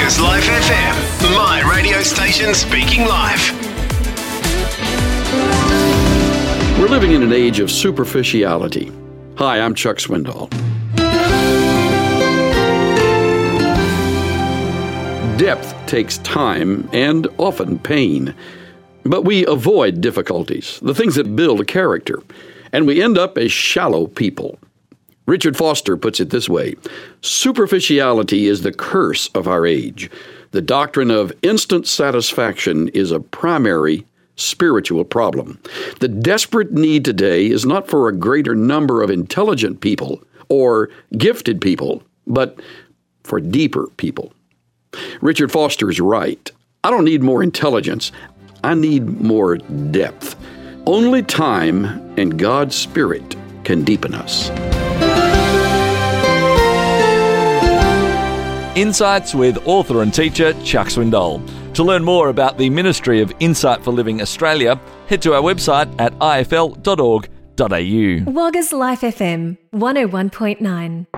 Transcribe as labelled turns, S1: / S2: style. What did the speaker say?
S1: August Life FM, my radio station speaking life.
S2: We're living in an age of superficiality. Hi, I'm Chuck Swindoll. Depth takes time and often pain. But we avoid difficulties, the things that build a character, and we end up as shallow people. Richard Foster puts it this way: superficiality is the curse of our age. The doctrine of instant satisfaction is a primary spiritual problem. The desperate need today is not for a greater number of intelligent people or gifted people, but for deeper people. Richard Foster is right. I don't need more intelligence. I need more depth. Only time and God's Spirit can deepen us.
S3: Insights with author and teacher Chuck Swindoll. To learn more about the Ministry of Insight for Living Australia, head to our website at ifl.org.au.
S4: Wagga's Life FM 101.9.